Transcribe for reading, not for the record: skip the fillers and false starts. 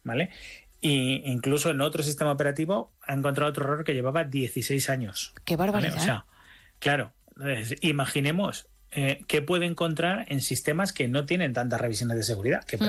¿vale? Y incluso en otro sistema operativo ha encontrado otro error que llevaba 16 años. ¡Qué barbaridad! ¿Vale? O sea, claro, imaginemos qué puede encontrar en sistemas que no tienen tantas revisiones de seguridad, que